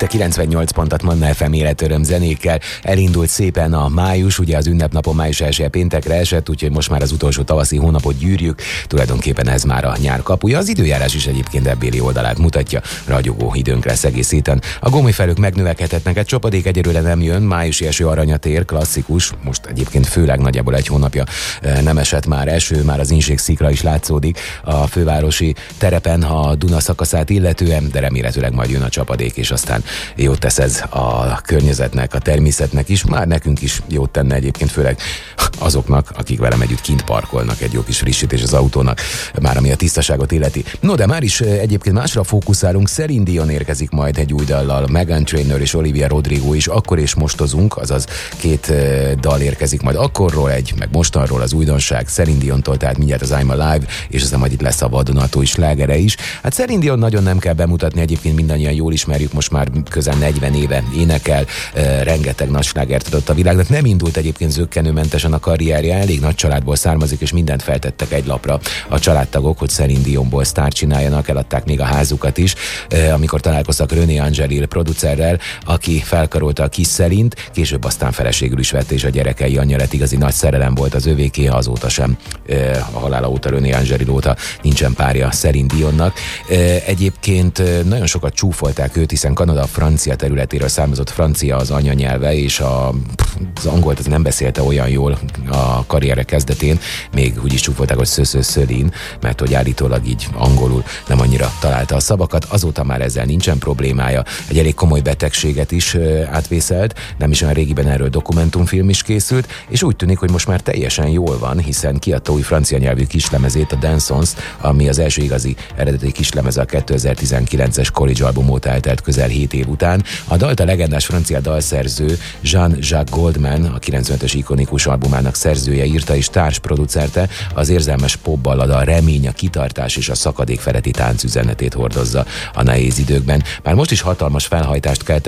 a 98 pontot Manna FM életöröm zenékkel. Elindult szépen a május, ugye az ünnepnapon május 1 péntekre esett, úgyhogy most már az utolsó tavaszi hónapot gyűrjük. Tulajdonképpen ez már a nyár kapuja. Az időjárás is egyébként ebbéli oldalát mutatja. Ragyogó időnk lesz egész héten. A gomolyfelők megnövekedhetnek, egy csapadék egyelőre nem jön, májusi eső aranyat ér, klasszikus. Most egyébként főleg nagyjából egy hónapja nem esett már eső, már az Inségszikla is látszódik a fővárosi terepen, a Duna szakaszát illetően, de remélhetőleg majd jön a csapadék, és aztán jót tesz ez a környezetnek, a természetnek is, már nekünk is jót tenne egyébként, főleg azoknak, akik velem együtt kint parkolnak, egy jó kis frissítés az autónak, már ami a tisztaságot illeti. No, de már is egyébként másra fókuszálunk, Celine Dion érkezik majd egy új dallal, Meghan Trainor és Olivia Rodrigo is, Akkor és mostozunk, azaz két dal érkezik majd akkorról, egy, meg mostanról az újdonság Celine Diontól, tehát mindjárt az I'm Alive, és aztán majd itt lesz a vadonatúj slágere is. Hát Celine Dion nagyon nem kell bemutatni, egyébként mindannyian jól ismerjük, most már közel 40 éve énekel, rengeteg nagy slágert adott a világnak. Nem indult egyébként zökkenőmentesen a karrierje, elég nagy családból származik, és mindent feltettek egy lapra a családtagok, hogy Celine Dionból sztárt csináljanak, eladták még a házukat is, amikor találkoztak René Angélil producerrel, aki felkarolta a kis Celint, később aztán feleségül is vette, és a gyerekei anyja lett, igazi nagy szerelem volt az övéké, azóta sem, a halála óta, René Angélil óta nincsen párja Celine Dionnak. Egyébként nagyon sokat csúfolták őt, hiszen Kanada francia területéről származott, francia az anyanyelve, és az angolt az nem beszélte olyan jól a karriere kezdetén, még úgy is csúfolták, hogy Celine, mert hogy állítólag így angolul nem annyira találta a szavakat, azóta már ezzel nincsen problémája, egy elég komoly betegséget is átvészelt, nem is olyan régiben erről dokumentumfilm is készült, és úgy tűnik, hogy most már teljesen jól van, hiszen kiadta új francia nyelvű kislemezét, a Dansons, ami az első igazi eredeti kislemeze a 2019-es College album óta eltelt közel 7 év után. A dalt a legendás francia dalszerző Jean-Jacques Goldman, a 95-ös ikonikus albumának szerzője írta és társproducerte, az érzelmes popballada, a remény, a kitartás és a szakadék feletti táncüzenetét hordozza a nehéz időkben. Már most is hatalmas felhajtást kelt